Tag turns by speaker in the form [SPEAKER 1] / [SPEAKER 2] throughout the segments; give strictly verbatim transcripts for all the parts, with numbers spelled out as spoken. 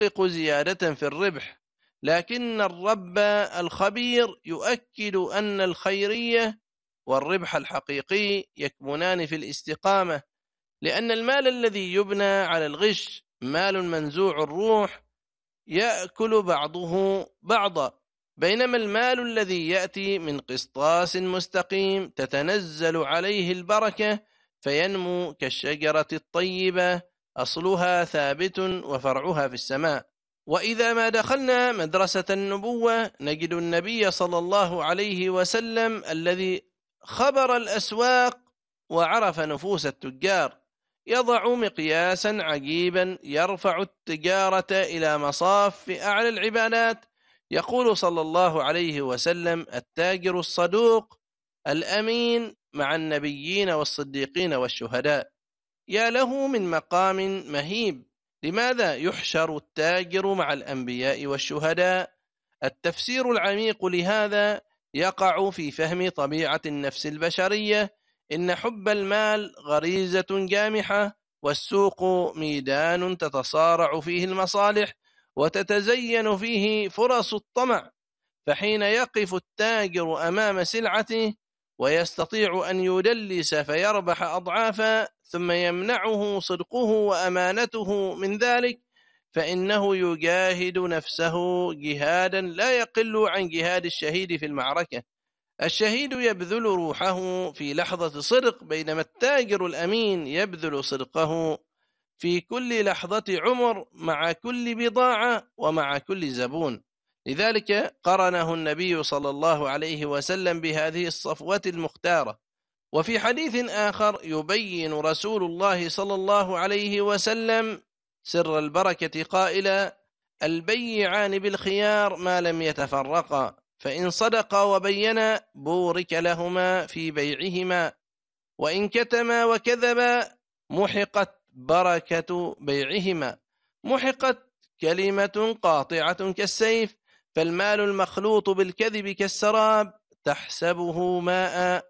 [SPEAKER 1] يحقق زيادة في الربح، لكن الرب الخبير يؤكد أن الخيرية والربح الحقيقي يكمنان في الاستقامة، لأن المال الذي يبنى على الغش مال منزوع الروح يأكل بعضه بعضا، بينما المال الذي يأتي من قسطاس مستقيم تتنزل عليه البركة فينمو كالشجرة الطيبة أصلها ثابت وفرعها في السماء. وإذا ما دخلنا مدرسة النبوة نجد النبي صلى الله عليه وسلم الذي خبر الأسواق وعرف نفوس التجار يضع مقياسا عجيبا يرفع التجارة إلى مصاف أعلى العبادات. يقول صلى الله عليه وسلم: التاجر الصدوق الأمين مع النبيين والصديقين والشهداء. يا له من مقام مهيب! لماذا يحشر التاجر مع الأنبياء والشهداء؟ التفسير العميق لهذا يقع في فهم طبيعة النفس البشرية. إن حب المال غريزة جامحة، والسوق ميدان تتصارع فيه المصالح وتتزين فيه فرص الطمع، فحين يقف التاجر أمام سلعته ويستطيع أن يدلس فيربح أضعافا ثم يمنعه صدقه وأمانته من ذلك، فإنه يجاهد نفسه جهادا لا يقل عن جهاد الشهيد في المعركة. الشهيد يبذل روحه في لحظة صدق، بينما التاجر الأمين يبذل صدقه في كل لحظة عمر مع كل بضاعة ومع كل زبون. لذلك قرنه النبي صلى الله عليه وسلم بهذه الصفوة المختارة. وفي حديث آخر يبين رسول الله صلى الله عليه وسلم سر البركة قائلا: البيعان بالخيار ما لم يتفرقا، فإن صدقا وبينا بورك لهما في بيعهما، وإن كتما وكذبا محقت بركة بيعهما. محقت كلمة قاطعة كالسيف، فالمال المخلوط بالكذب كالسراب تحسبه ماء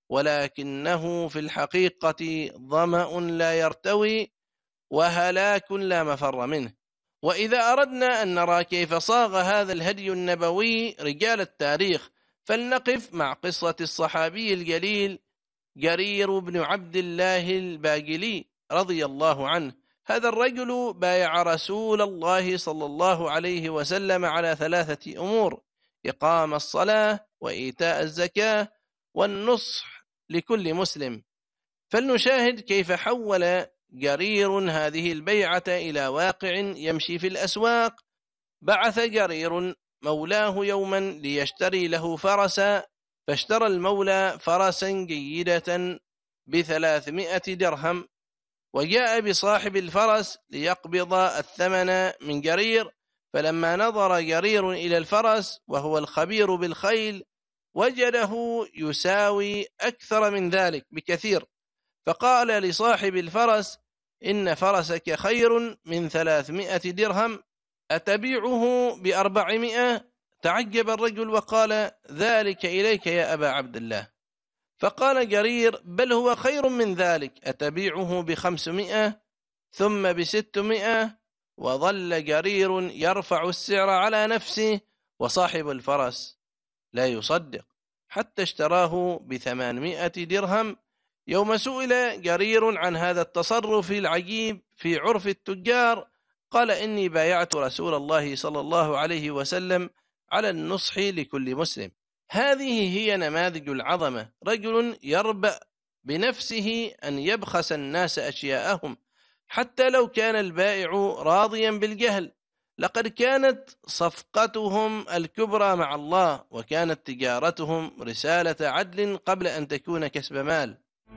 [SPEAKER 1] ولكنه في الحقيقة ظمأ لا يرتوي وهلاك لا مفر منه. وإذا أردنا أن نرى كيف صاغ هذا الهدي النبوي رجال التاريخ فلنقف مع قصة الصحابي الجليل جرير بن عبد الله الباجلي رضي الله عنه. هذا الرجل بايع رسول الله صلى الله عليه وسلم على ثلاثة أمور: إقام الصلاة وإيتاء الزكاة والنصح لكل مسلم. فلنشاهد كيف حول جرير هذه البيعة إلى واقع يمشي في الأسواق. بعث جرير مولاه يوما ليشتري له فرسا، فاشترى المولى فرسا جيدة بثلاثمائة درهم، وجاء بصاحب الفرس ليقبض الثمن من جرير. فلما نظر جرير إلى الفرس وهو الخبير بالخيل وجده يساوي أكثر من ذلك بكثير، فقال لصاحب الفرس: إن فرسك خير من ثلاثمائة درهم، أتبيعه بأربعمائة؟ تعجب الرجل وقال: ذلك إليك يا أبا عبد الله. فقال جرير: بل هو خير من ذلك، أتبيعه بخمسمائة ثم بستمائة؟ وظل جرير يرفع السعر على نفسه وصاحب الفرس لا يصدق حتى اشتراه بثمانمائة درهم. يوم سئل جرير عن هذا التصرف العجيب في عرف التجار قال: إني بايعت رسول الله صلى الله عليه وسلم على النصح لكل مسلم. هذه هي نماذج العظمة، رجل يربأ بنفسه أن يبخس الناس أشياءهم حتى لو كان البائع راضيا بالجهل. لقد كانت صفقتهم الكبرى مع الله، وكانت تجارتهم رسالة عدل قبل أن تكون كسب مال.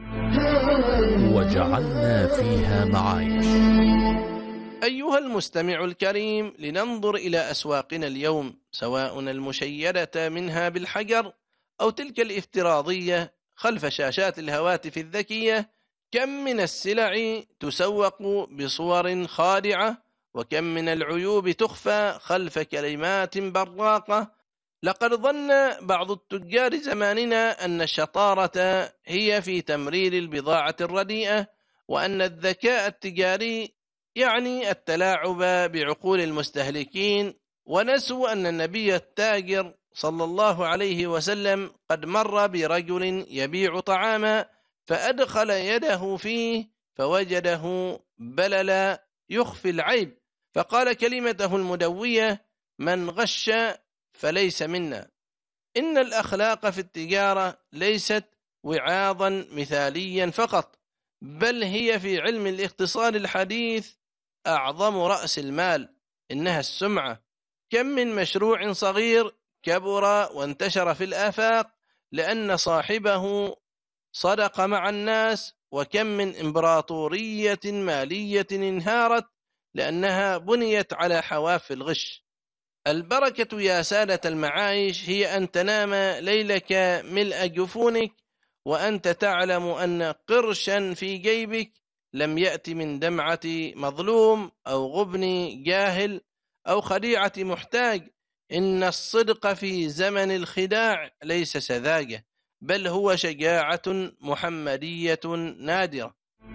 [SPEAKER 2] وجعلنا فيها معايش.
[SPEAKER 1] أيها المستمع الكريم، لننظر إلى أسواقنا اليوم، سواء المشيدة منها بالحجر أو تلك الافتراضية خلف شاشات الهواتف الذكية. كم من السلع تسوق بصور خادعة، وكم من العيوب تخفى خلف كلمات براقة. لقد ظن بعض التجار زماننا أن الشطارة هي في تمرير البضاعة الرديئة، وأن الذكاء التجاري يعني التلاعب بعقول المستهلكين، ونسوا أن النبي التاجر صلى الله عليه وسلم قد مر برجل يبيع طعاما فأدخل يده فيه فوجده بللا يخفي العيب، فقال كلمته المدوية: من غش فليس منا. إن الأخلاق في التجارة ليست وعاظا مثاليا فقط، بل هي في علم الاقتصاد الحديث أعظم رأس المال، إنها السمعة. كم من مشروع صغير كبر وانتشر في الآفاق لأن صاحبه صدق مع الناس، وكم من إمبراطورية مالية انهارت لأنها بنيت على حواف الغش. البركة يا سادة المعايش هي أن تنام ليلك ملء جفونك وأنت تعلم أن قرشا في جيبك لم يأتي من دمعة مظلوم أو غبن جاهل أو خديعة محتاج. إن الصدق في زمن الخداع ليس سذاجة، بل هو شجاعة محمدية نادرة.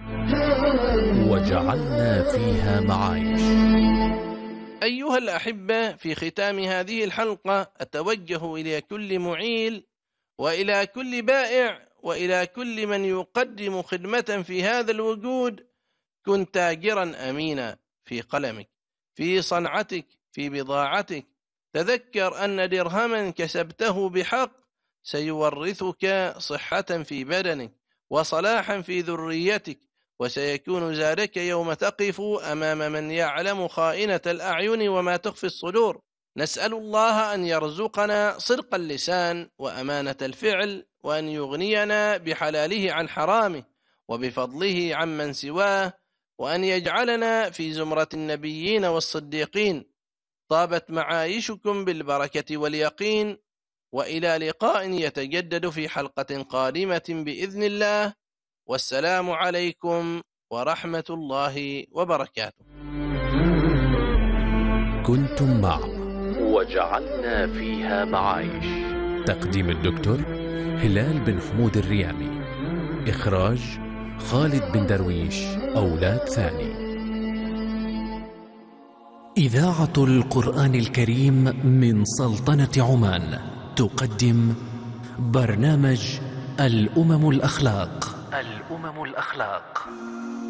[SPEAKER 2] وجعلنا فيها معايش.
[SPEAKER 1] أيها الأحبة، في ختام هذه الحلقة أتوجه إلى كل معيل وإلى كل بائع وإلى كل من يقدم خدمة في هذا الوجود: كن تاجرا أمينا في قلمك، في صنعتك، في بضاعتك. تذكر أن درهما كسبته بحق سيورثك صحة في بدنك وصلاحا في ذريتك، وسيكون زادك يوم تقف أمام من يعلم خائنة الأعين وما تخفي الصدور. نسأل الله أن يرزقنا صدق اللسان وأمانة الفعل، وأن يغنينا بحلاله عن حرامه وبفضله عمن سواه، وأن يجعلنا في زمرة النبيين والصديقين. طابت معايشكم بالبركة واليقين، وإلى لقاء يتجدد في حلقة قادمة بإذن الله، والسلام عليكم ورحمة الله وبركاته.
[SPEAKER 2] كنتم مع وجعلنا فيها معايش. تقديم الدكتور هلال بن حمود الريامي. إخراج خالد بن درويش أولاد ثاني. إذاعة القرآن الكريم من سلطنة عمان تقدم برنامج الأمم الأخلاق. الأمم الأخلاق